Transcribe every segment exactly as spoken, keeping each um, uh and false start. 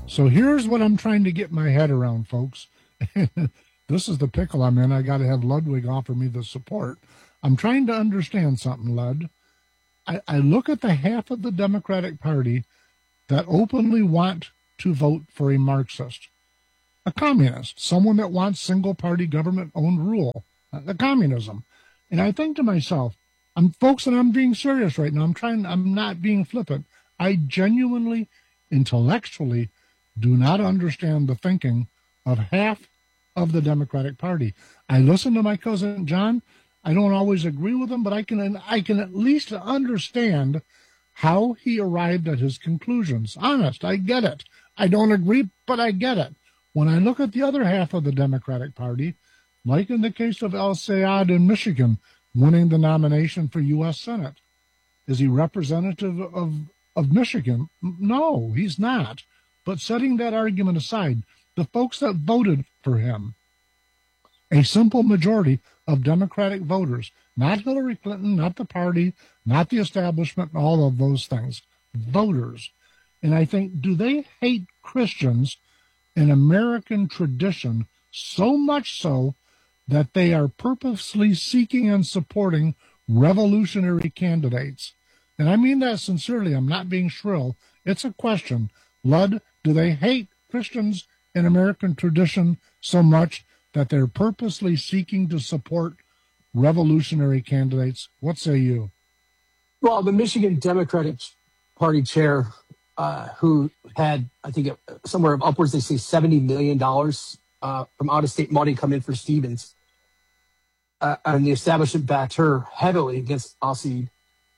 So here's what I'm trying to get my head around, folks. This is the pickle I'm in. I got to have Ludwig offer me the support. I'm trying to understand something, Lud. I, I look at the half of the Democratic Party that openly want to vote for a Marxist, a communist, someone that wants single-party government-owned rule, uh, the communism. And I think to myself, I'm folks, and I'm being serious right now. I'm trying. I'm not being flippant. I genuinely, intellectually, do not understand the thinking of half of the Democratic Party. I listen to my cousin John. I don't always agree with him, but I can I can at least understand how he arrived at his conclusions. Honest, I get it. I don't agree, but I get it. When I look at the other half of the Democratic Party, like in the case of El Sayad in Michigan, winning the nomination for U S Senate, is he representative of, of Michigan? No, he's not. But setting that argument aside, the folks that voted for him, a simple majority of Democratic voters, not Hillary Clinton, not the party, not the establishment, all of those things, voters. And I think, do they hate Christians in American tradition so much so that they are purposely seeking and supporting revolutionary candidates? And I mean that sincerely. I'm not being shrill. It's a question. Lud, do they hate Christians in American tradition so much that they're purposely seeking to support revolutionary candidates? What say you? Well, the Michigan Democratic Party chair, uh, who had, I think, somewhere of upwards, they say seventy million dollars uh, from out-of-state money come in for Stevens, uh, and the establishment backed her heavily against Al-Sayed,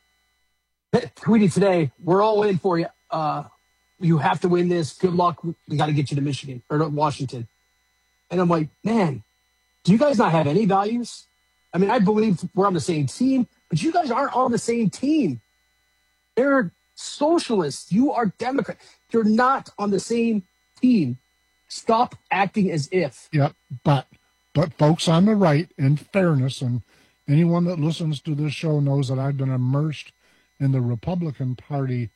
tweeted today, "We're all in for you. Uh, you have to win this. Good luck. We got to get you to Michigan or to Washington." And I'm like, man, do you guys not have any values? I mean, I believe we're on the same team, but you guys aren't on the same team. They're socialists. You are Democrat. You're not on the same team. Stop acting as if. Yep, but but folks on the right, in fairness, and anyone that listens to this show knows that I've been immersed in the Republican Party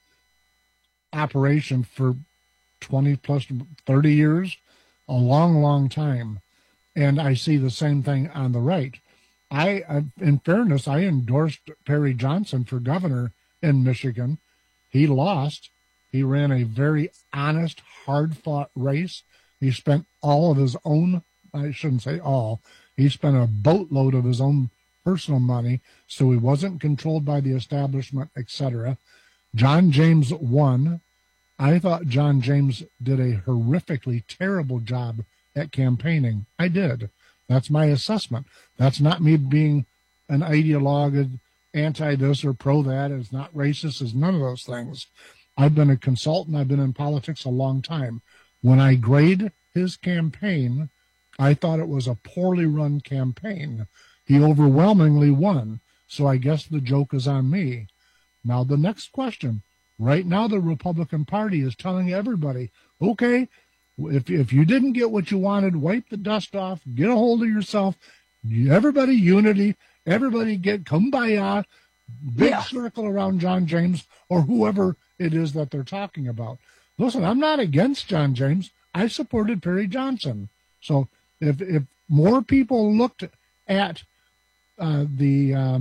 operation for twenty plus thirty years, a long, long time. And I see the same thing on the right. I, I, in fairness, I endorsed Perry Johnson for governor in Michigan. He lost. He ran a very honest, hard-fought race. He spent all of his own, I shouldn't say all, he spent a boatload of his own personal money, so he wasn't controlled by the establishment, et cetera. John James won. I thought John James did a horrifically terrible job at campaigning. I did. That's my assessment. That's not me being an ideologue, anti-this or pro-that. It's not racist. It's none of those things. I've been a consultant. I've been in politics a long time. When I grade his campaign, I thought it was a poorly run campaign. He overwhelmingly won, so I guess the joke is on me. Now, the next question. Right now, the Republican Party is telling everybody, okay, if if you didn't get what you wanted, wipe the dust off, get a hold of yourself, everybody unity, everybody get kumbaya, big yeah. circle around John James or whoever it is that they're talking about. Listen, I'm not against John James. I supported Perry Johnson. So if if more people looked at uh, the uh,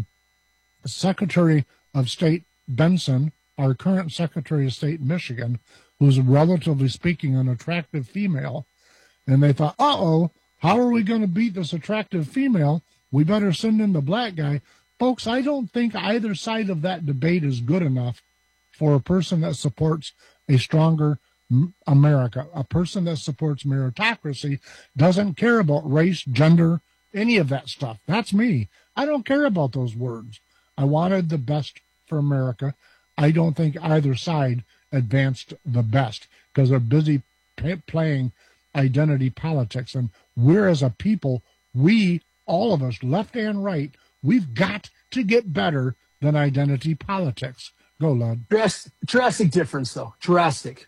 Secretary of State Benson, our current Secretary of State in Michigan, who's relatively speaking an attractive female, and they thought, uh-oh, how are we going to beat this attractive female? We better send in the black guy. Folks, I don't think either side of that debate is good enough for a person that supports a stronger America. A person that supports meritocracy doesn't care about race, gender, any of that stuff. That's me. I don't care about those words. I wanted the best for America. I don't think either side advanced the best because they're busy p- playing identity politics. And we're, as a people, we, all of us, left and right, we've got to get better than identity politics. Go, Lud. Drastic, drastic difference, though. Drastic.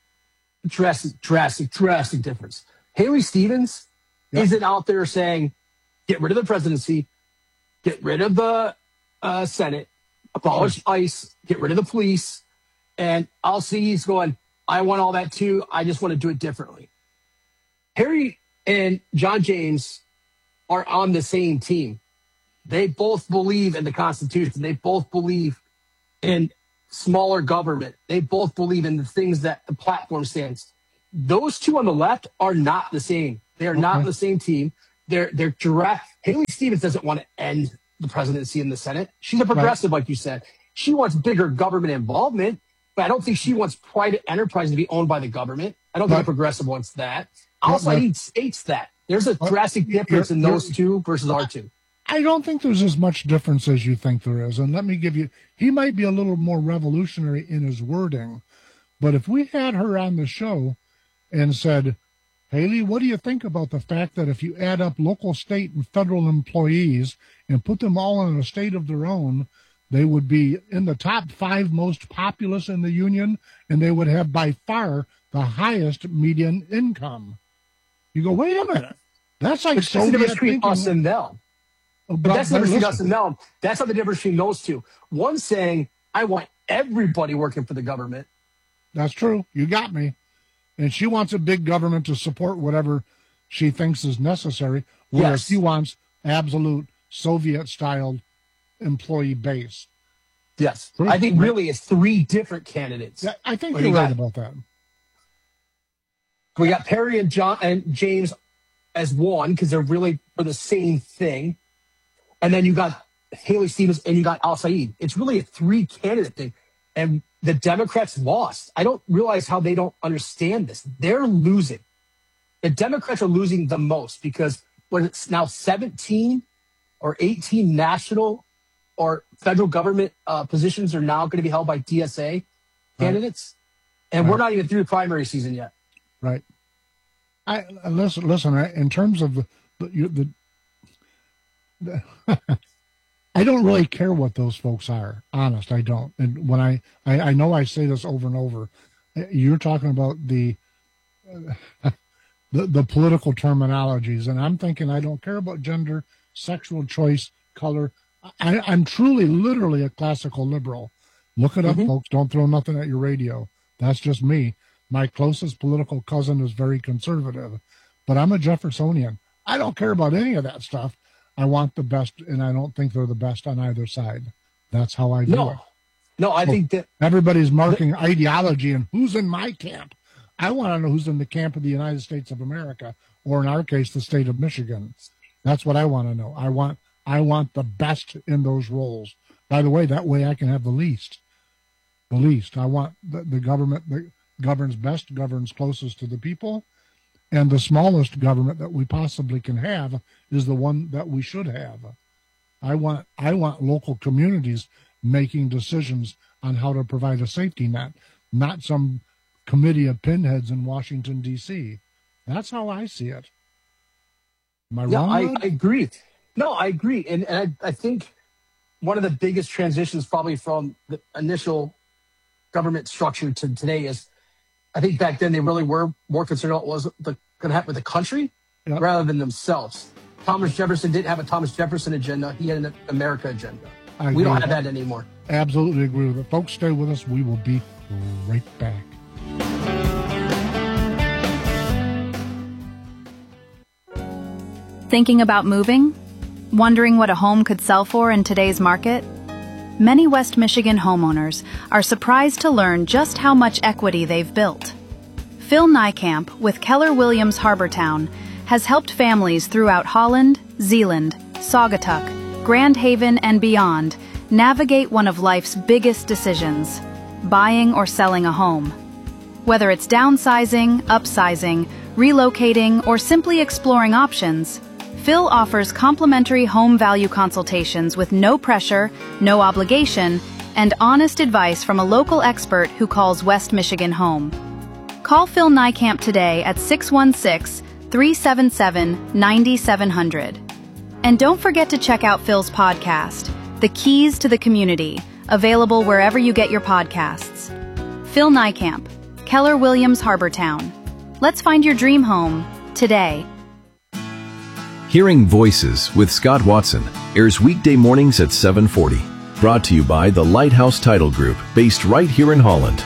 Drastic, drastic, drastic difference. Haley Stevens yep. isn't out there saying, get rid of the presidency, get rid of the uh, Senate, abolish ICE, get rid of the police. And I'll see he's going, I want all that too. I just want to do it differently. Harry and John James are on the same team. They both believe in the Constitution. They both believe in smaller government. They both believe in the things that the platform stands. Those two on the left are not the same. They are okay. not the same team. They're they're direct. Haley Stevens doesn't want to end the presidency in the Senate. She's a progressive, right. like you said. She wants bigger government involvement, but I don't think she wants private enterprise to be owned by the government. I don't right. think a progressive wants that. Also, he states that. There's a drastic difference in those two versus our two. I don't think there's as much difference as you think there is. And let me give you, he might be a little more revolutionary in his wording, but if we had her on the show and said, Haley, what do you think about the fact that if you add up local, state, and federal employees and put them all in a state of their own, they would be in the top five most populous in the union, and they would have by far the highest median income. You go, wait a minute. That's like so the difference between us and them. But that's the difference between us and them. That's not the difference between those two. One saying, I want everybody working for the government. That's true. You got me. And she wants a big government to support whatever she thinks is necessary, whereas yes. he wants absolute Soviet-style employee base. Yes. I think really it's three different candidates. Yeah, I think you're you right got, about that. We got Perry and John and James as one because they're really for the same thing. And then you got Haley Stevens and you got Al Said. It's really a three-candidate thing. And the Democrats lost. I don't realize how they don't understand this. They're losing. The Democrats are losing the most because when it's now seventeen or eighteen national or federal government uh, positions are now going to be held by D S A candidates. Right. And right. we're not even through the primary season yet. Right. I listen, listen, in terms of the, the, the, the I don't really care what those folks are. Honest, I don't. And when I, I, I know I say this over and over, you're talking about the, uh, the the political terminologies, and I'm thinking I don't care about gender, sexual choice, color. I, I'm truly, literally a classical liberal. Look it up, mm-hmm. folks. Don't throw nothing at your radio. That's just me. My closest political cousin is very conservative, but I'm a Jeffersonian. I don't care about any of that stuff. I want the best, and I don't think they're the best on either side. That's how I do no. it. No, I so think that everybody's marking the, ideology and who's in my camp. I want to know who's in the camp of the United States of America, or in our case, the state of Michigan. That's what I want to know. I want I want the best in those roles. By the way, that way I can have the least. The least. I want the, the government that governs best, governs closest to the people. And the smallest government that we possibly can have is the one that we should have. I want I want local communities making decisions on how to provide a safety net, not some committee of pinheads in Washington, D C. That's how I see it. Am I yeah, wrong? I, I agree. No, I agree. And, and I, I think one of the biggest transitions probably from the initial government structure to today is I think back then they really were more concerned about what was going to happen with the country yep. rather than themselves. Thomas Jefferson didn't have a Thomas Jefferson agenda. He had an America agenda. I we don't have that. that anymore. Absolutely agree with it. Folks, stay with us. We will be right back. Thinking about moving? Wondering what a home could sell for in today's market? Many West Michigan homeowners are surprised to learn just how much equity they've built. Phil Niekamp with Keller Williams Harbortown has helped families throughout Holland, Zeeland, Saugatuck, Grand Haven, and beyond navigate one of life's biggest decisions, buying or selling a home. Whether it's downsizing, upsizing, relocating, or simply exploring options, Phil offers complimentary home value consultations with no pressure, no obligation, and honest advice from a local expert who calls West Michigan home. Call Phil Niekamp today at six one six, three seven seven, nine seven zero zero. And don't forget to check out Phil's podcast, The Keys to the Community, available wherever you get your podcasts. Phil Niekamp, Keller Williams Harbortown. Let's find your dream home today. Hearing Voices with Scott Watson airs weekday mornings at seven forty. Brought to you by the Lighthouse Title Group, based right here in Holland.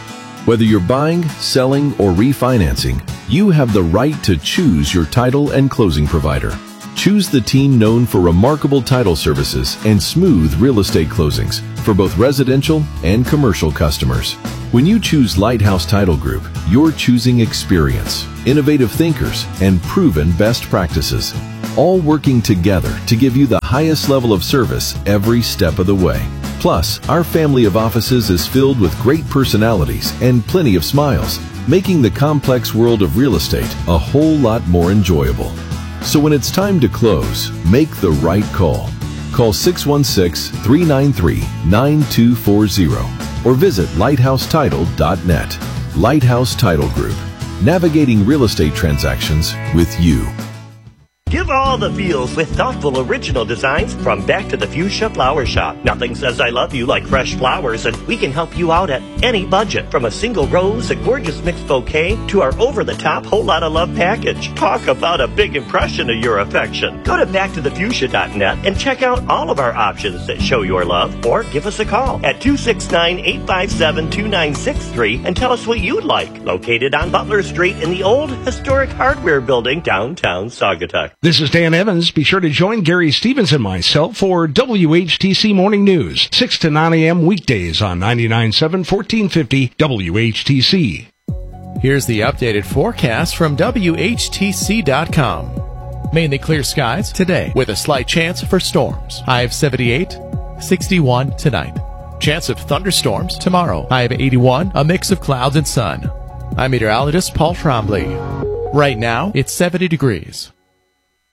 Whether you're buying, selling, or refinancing, you have the right to choose your title and closing provider. Choose the team known for remarkable title services and smooth real estate closings for both residential and commercial customers. When you choose Lighthouse Title Group, you're choosing experience, innovative thinkers, and proven best practices, all working together to give you the highest level of service every step of the way. Plus, our family of offices is filled with great personalities and plenty of smiles, making the complex world of real estate a whole lot more enjoyable. So when it's time to close, make the right call. Call six one six, three nine three, nine two four zero or visit lighthouse title dot net. Lighthouse Title Group, navigating real estate transactions with you. Give all the feels with thoughtful original designs from Back to the Fuchsia Flower Shop. Nothing says I love you like fresh flowers, and we can help you out at any budget. From a single rose, a gorgeous mixed bouquet, to our over-the-top whole lot of love package. Talk about a big impression of your affection. Go to back to the fuchsia dot net and check out all of our options that show your love, or give us a call at two six nine, eight five seven, two nine six three and tell us what you'd like. Located on Butler Street in the old historic hardware building downtown Saugatuck. This is Dan Evans. Be sure to join Gary Stevens and myself for W H T C Morning News, six to nine a.m. weekdays on ninety-nine point seven, fourteen fifty W H T C. Here's the updated forecast from W H T C dot com. Mainly clear skies today with a slight chance for storms. High of seventy-eight, sixty-one tonight. Chance of thunderstorms tomorrow. High of eighty-one, a mix of clouds and sun. I'm meteorologist Paul Trombley. Right now, it's seventy degrees.